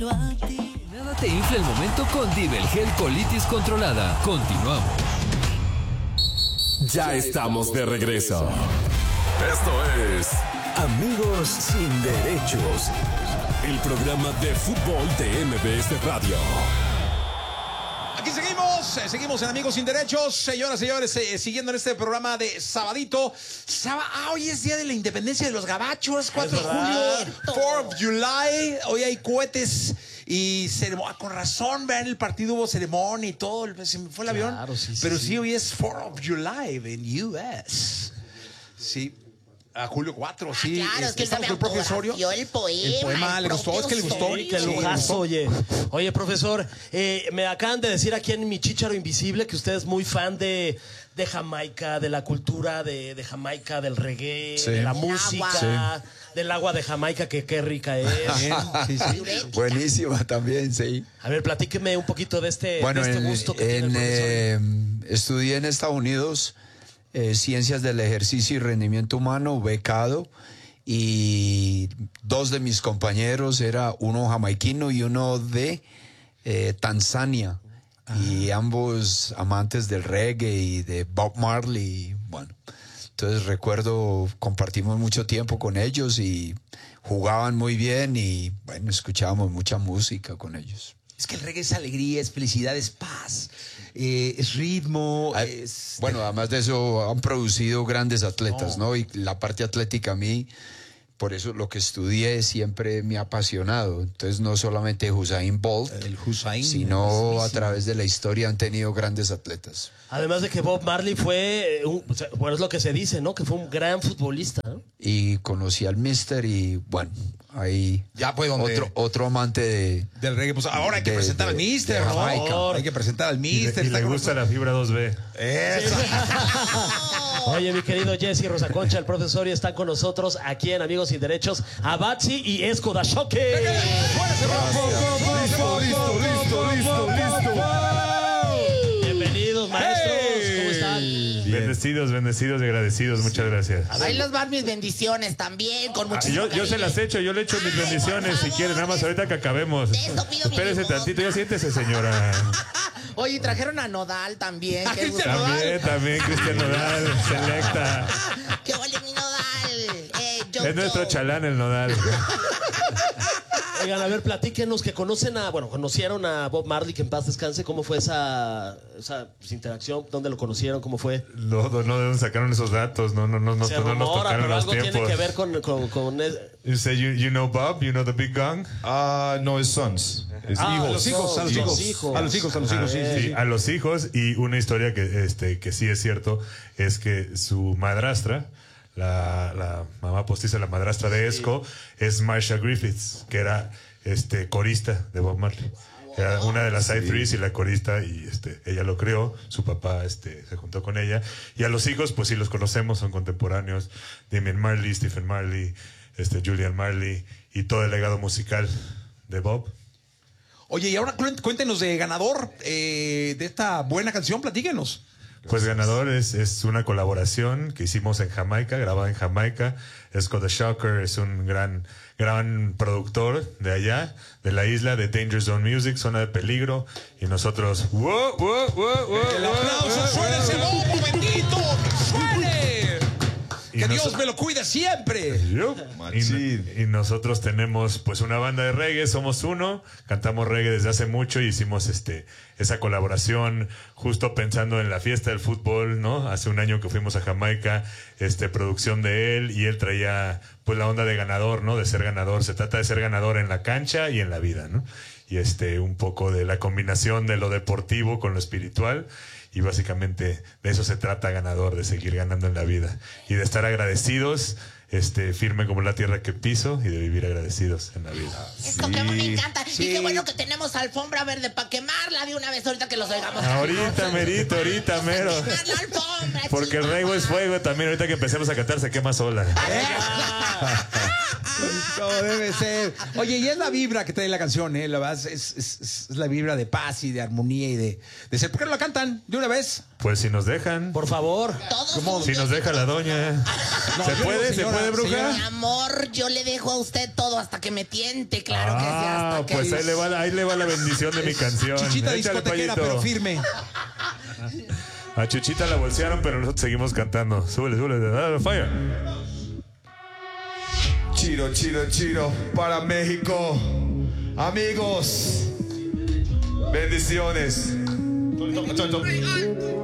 junto a ti. Nada te infla el momento con Divelgel Colitis Controlada. Continuamos. Ya estamos de regreso. Esto es Amigos sin Derechos, el programa de fútbol de MBS Radio. Aquí seguimos en Amigos Sin Derechos, señoras y señores, siguiendo en este programa de sabadito. Hoy es Día de la Independencia de los Gabachos, 4 de julio, 4 of July. Hoy hay cohetes y con razón, vean, el partido hubo ceremonia y todo, se me fue el avión. Pero sí, hoy es 4 of July en US. Sí. A julio 4, sí. Claro, es que estamos con el profesor. El poema, ¿le gustó? Es que le gustó. Sí, qué lujazo, oye, profesor, me acaban de decir aquí en mi Chícharo Invisible que usted es muy fan de Jamaica, de la cultura de Jamaica, del reggae, de la música, del agua de Jamaica, que qué rica es. Sí. Buenísima también, sí. A ver, platíqueme un poquito de este gusto que tiene el profesor. Estudié en Estados Unidos Ciencias del Ejercicio y Rendimiento Humano, becado, y 2 de mis compañeros, era uno jamaiquino y uno de Tanzania, y ambos amantes del reggae y de Bob Marley. Bueno, entonces recuerdo, compartimos mucho tiempo con ellos y jugaban muy bien y bueno, escuchábamos mucha música con ellos. Es que el reggae es alegría, es felicidad, es paz, es ritmo. Bueno, además de eso han producido grandes atletas, ¿no? Y la parte atlética a mí, por eso lo que estudié siempre me ha apasionado. Entonces no solamente Usain Bolt, sino a través de la historia han tenido grandes atletas. Además de que Bob Marley fue, bueno, es lo que se dice, ¿no? Que fue un gran futbolista, ¿no? Y conocí al Mister y bueno, ahí ya pues otro amante del reggae. Pues ahora hay que presentar al Mister, ¿no? Hay que presentar al Mister. Y le gusta la fibra 2B. Eso. Oye, mi querido Jesse Rosa Concha, el profesor, y están con nosotros aquí en Amigos Sin Derechos, Abatzi y Esco Dashoke. Listo. Bienvenidos, maestros. ¿Cómo están? Bendecidos y agradecidos. Muchas gracias. Ahí les van mis bendiciones también, con muchísimo yo se las echo, yo le echo mis bendiciones si quieren, nada más ahorita que acabemos. Espérese tantito, ya siéntese, señora. Oye, trajeron a Nodal también. También Cristian Nodal, selecta. ¡Qué vale mi Nodal! Es nuestro chalán el Nodal. Oigan, a ver, platíquenos que conocieron a Bob Marley, que en paz descanse. ¿Cómo fue esa interacción? ¿Dónde lo conocieron? ¿Cómo fue? No, ¿de dónde sacaron esos datos? No nos tocaron pero los algo tiempos. tiene que ver con You say you know Bob, you know the big gun? No, his sons. A los hijos. A los hijos, y una historia que sí es cierto es que su madrastra, la mamá postiza, la madrastra de Esco, es Marsha Griffiths, que era corista de Bob Marley. Era una de las Side Threes y la corista, y ella lo creó, su papá se juntó con ella. Y a los hijos, pues sí los conocemos, son contemporáneos: Damian Marley, Stephen Marley, Julian Marley, y todo el legado musical de Bob. Oye, y ahora cuéntenos de ganador de esta buena canción, platíquenos. Pues ganador es una colaboración que hicimos en Jamaica, grabada en Jamaica. Esco the Shocker es un gran productor de allá, de la isla, de Danger Zone Music, Zona de Peligro. Y nosotros... ¡El aplauso! ¡Suene ese bombo bendito! ¡Suene! ¡Que Dios me lo cuide siempre! Y nosotros tenemos pues una banda de reggae, somos uno, cantamos reggae desde hace mucho y hicimos esa colaboración justo pensando en la fiesta del fútbol, ¿no? Hace un año que fuimos a Jamaica, producción de él, y él traía pues la onda de ganador, ¿no? De ser ganador. Se trata de ser ganador en la cancha y en la vida, ¿no? Y un poco de la combinación de lo deportivo con lo espiritual. Y básicamente de eso se trata ganador, de seguir ganando en la vida y de estar agradecidos, firme como la tierra que piso, y de vivir agradecidos en la vida. Esto que me encanta. Y qué bueno que tenemos alfombra verde para quemarla de una vez ahorita que los oigamos. Ahorita mero. Porque el reggae es fuego también. Ahorita que empecemos a cantar se quema sola. Como debe ser. Oye, y es la vibra que trae la canción, ¿eh? La verdad es la vibra de paz y de armonía y de ser. ¿Por qué no la cantan de una vez? Pues si nos dejan. Por favor. Si nos deja la doña. No, ¿Se puede? señora, ¿Se puede, bruja? señora. Mi amor, yo le dejo a usted todo hasta que me tiente, claro que sí, hasta que... Pues ahí le va la bendición de mi canción. Chichita Échale, discotequera, Payito. pero firme. A Chuchita la bolsearon, pero nosotros seguimos cantando. Súbele, dale, fire. Chiro, chiro, chiro para México. Amigos, bendiciones.